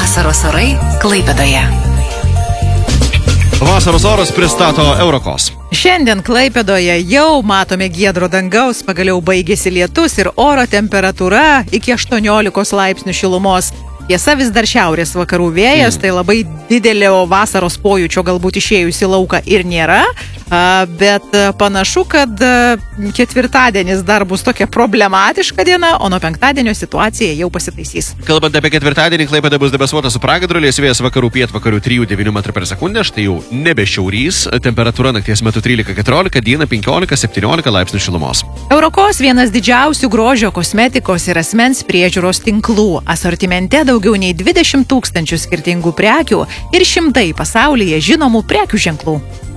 Vasaros orai Klaipėdoje. Vasaros oras pristato Eurokos. Šiandien Klaipėdoje jau matome giedro dangaus, pagaliau baigėsi lietus ir oro temperatūra iki 18 laipsnių šilumos. Tiesa, vis dar šiaurės vakarų vėjas, tai labai didelio vasaros pojūčio galbūt išėjus į lauką ir nėra, bet panašu, kad ketvirtadienis dar bus tokia problematiška diena, o nuo penktadienio situacija jau pasitaisys. Kalbant apie ketvirtadienį, Klaipėda bus debesuota su pragiedruliais, vėjas vakarų pietvakarių 3-9 m/s, štai jau nebe šiaurys, temperatūra nakties metu 13-14, dieną 15-17 laipsnių šilumos. Eurokos vienas didžiausių grožio, kosmetikos ir asmens priežiūros tinklų. Asortimente daugiau nei 20 000 skirtingų prekių ir šimtai pasaulyje žinomų prekių ženklų.